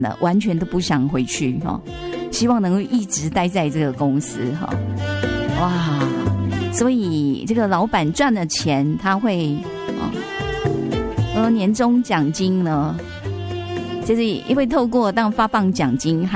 完全都不想回去希望能够一直待在这个公司哇，所以这个老板赚了钱，他会年终奖金呢，就是也会透过发放奖金